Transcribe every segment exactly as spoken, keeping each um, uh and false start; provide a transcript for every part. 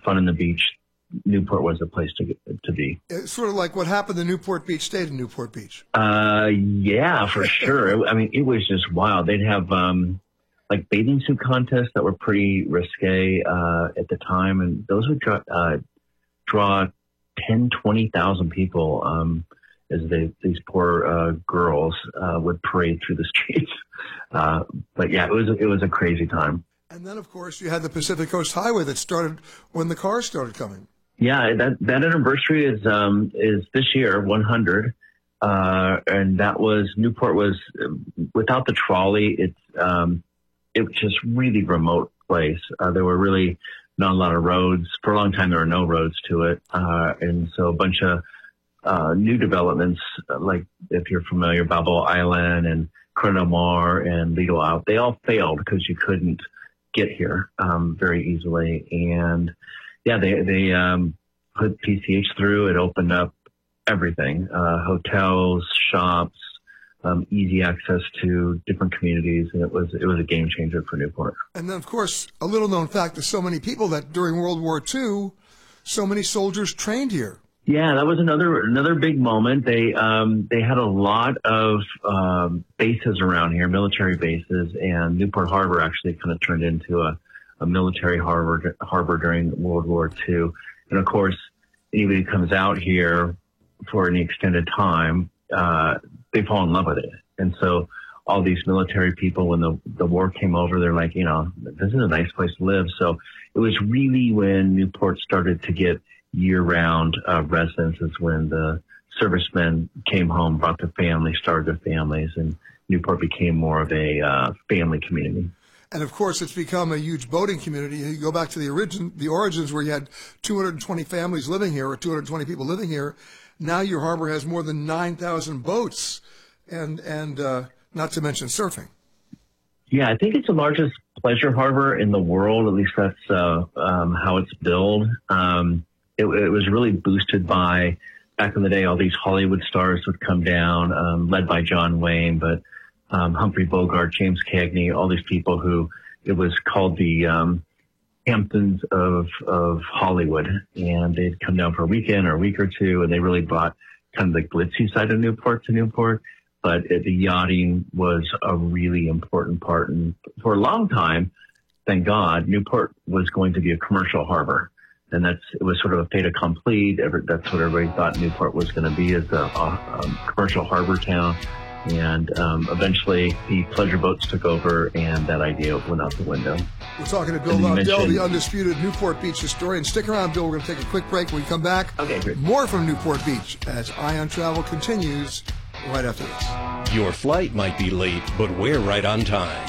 fun on the beach, Newport was the place to get, to be. It's sort of like what happened in Newport Beach stayed in Newport Beach. Uh, yeah, for sure. I mean, it was just wild. They'd have um, like bathing suit contests that were pretty risque uh, at the time, and those would draw, uh, draw ten, twenty thousand people um, as they, these poor uh, girls uh, would parade through the streets. Uh, but yeah, it was it was a crazy time. And then, of course, you had the Pacific Coast Highway that started when the cars started coming. Yeah, that that anniversary is um, is this year, one hundred, uh, and that was Newport was without the trolley. It's um, it was just really remote place. Uh, there were really not a lot of roads. For a long time, there were no roads to it, uh, and so a bunch of uh, new developments, like if you're familiar, Balboa Island and Corona del Mar and Lido Out, they all failed because you couldn't get here um, very easily. And yeah, they they um, put P C H through. It opened up everything: uh, hotels, shops, um, easy access to different communities, and it was it was a game changer for Newport. And then, of course, a little known fact to so many people that during World War Two, so many soldiers trained here. Yeah, that was another another big moment. They um, they had a lot of um, bases around here, military bases, and Newport Harbor actually kind of turned into a, a military harbor harbor during World War Two. And of course, anybody who comes out here for any extended time, uh, they fall in love with it. And so all these military people, when the the war came over, they're like, you know, this is a nice place to live. So it was really when Newport started to get year-round uh, residences, when the servicemen came home, brought their families, started their families, and Newport became more of a uh, family community. And of course, it's become a huge boating community. You go back to the origin, the origins where you had two hundred twenty families living here, or two hundred twenty people living here. Now your harbor has more than nine thousand boats, and and uh, not to mention surfing. Yeah, I think it's the largest pleasure harbor in the world. At least that's uh, um, how it's billed. Um, It, it was really boosted by, back in the day, all these Hollywood stars would come down, um, led by John Wayne, but um, Humphrey Bogart, James Cagney, all these people who, it was called the um, Hamptons of, of Hollywood. And they'd come down for a weekend or a week or two, and they really brought kind of the glitzy side of Newport to Newport. But it, the yachting was a really important part. And for a long time, thank God, Newport was going to be a commercial harbor. And that's, it was sort of a fait accompli. That's what everybody thought Newport was going to be, as a, a, a commercial harbor town. And um, eventually the pleasure boats took over, and that idea went out the window. We're talking to Bill Lobdell, the undisputed Newport Beach historian. Stick around, Bill. We're going to take a quick break. When we come back, okay, great. More from Newport Beach as Eye on Travel continues right after this. Your flight might be late, but we're right on time.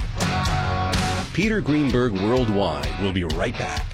Peter Greenberg Worldwide will be right back.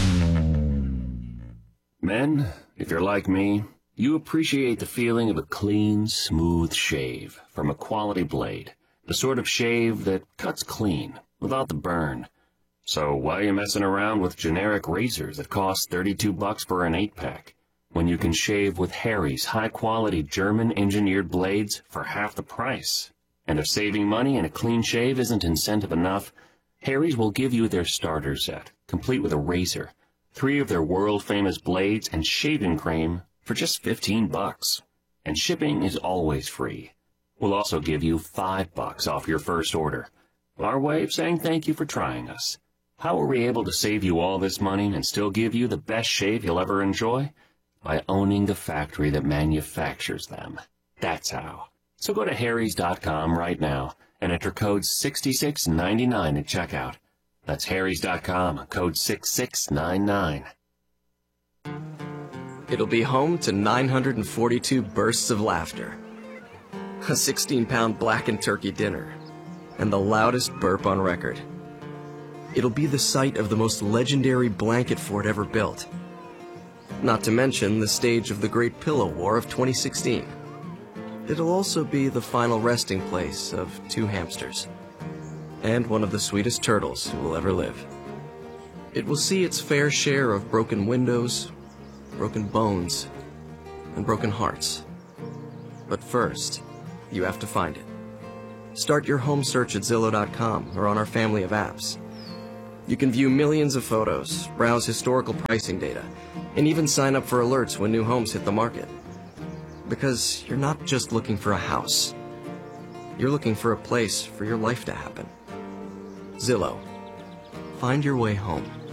Men, if you're like me, you appreciate the feeling of a clean, smooth shave from a quality blade. The sort of shave that cuts clean, without the burn. So why are you messing around with generic razors that cost thirty-two bucks for an eight-pack, when you can shave with Harry's high-quality German-engineered blades for half the price? And if saving money and a clean shave isn't incentive enough, Harry's will give you their starter set, complete with a razor, three of their world-famous blades, and shaving cream for just fifteen bucks. And shipping is always free. We'll also give you five bucks off your first order. Our way of saying thank you for trying us. How are we able to save you all this money and still give you the best shave you'll ever enjoy? By owning the factory that manufactures them. That's how. So go to harrys dot com right now and enter code sixty-six ninety-nine at checkout. That's harrys dot com, code six six nine nine. It'll be home to nine hundred forty-two bursts of laughter, a sixteen pound blackened turkey dinner, and the loudest burp on record. It'll be the site of the most legendary blanket fort ever built, not to mention the stage of the Great Pillow War of twenty sixteen. It'll also be the final resting place of two hamsters, and one of the sweetest turtles who will ever live. It will see its fair share of broken windows, broken bones, and broken hearts. But first, you have to find it. Start your home search at Zillow dot com or on our family of apps. You can view millions of photos, browse historical pricing data, and even sign up for alerts when new homes hit the market. Because you're not just looking for a house. You're looking for a place for your life to happen. Zillow. Find your way home.